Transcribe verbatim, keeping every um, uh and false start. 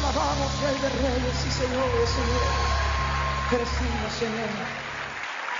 alabamos, Rey de Reyes y Señor de Señores. Crecimos, Señor.